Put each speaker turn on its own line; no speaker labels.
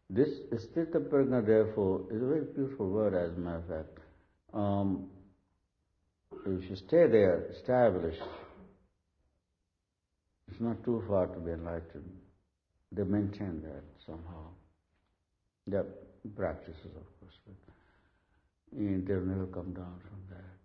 This Sthita Prajna, therefore, is a very beautiful word, as a matter of fact. If you stay there, established, it's not too far to be enlightened. They maintain that somehow. There are practices, of course, but they'll never come down from that.